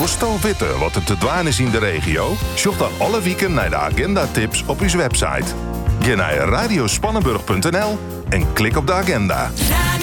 Woest witte wat er te dwaan is in de regio? Zoek dan alle weken naar de agenda-tips op uw website. Ga naar radiospannenburg.nl en klik op de agenda.